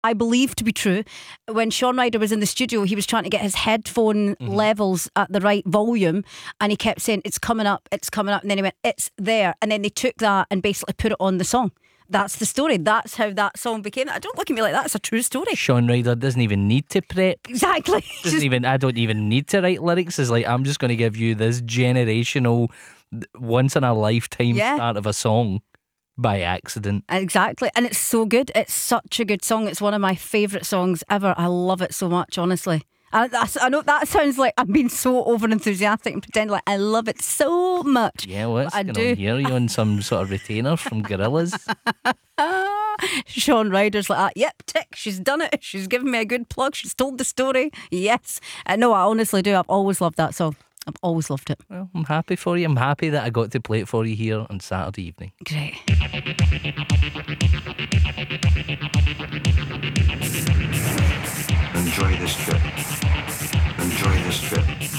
I believe to be true. When Shaun Ryder was in the studio, he was trying to get his headphone levels at the right volume, and he kept saying, it's coming up, and then he went, it's there, and then they took that and basically put it on the song. That's the story. That's how that song became. Don't look at me like that. It's a true story. Shaun Ryder doesn't even need to prep. Exactly. I don't even need to write lyrics. It's like, I'm just going to give you this generational, once in a lifetime start of a song by accident. Exactly. And it's so good. It's such a good song. It's one of my favourite songs ever. I love it so much, honestly. I know that sounds like I'm being so over enthusiastic and pretend like I love it so much. Yeah, well, it's I going do. to hear you on some sort of retainer from Gorillaz. Shaun Ryder's like that. Yep, tick. She's done it. She's given me a good plug. She's told the story. Yes. No, I honestly do. I've always loved that song. I've always loved it. Well, I'm happy for you. I'm happy that I got to play it for you here on Saturday evening. Great. Enjoy this trip.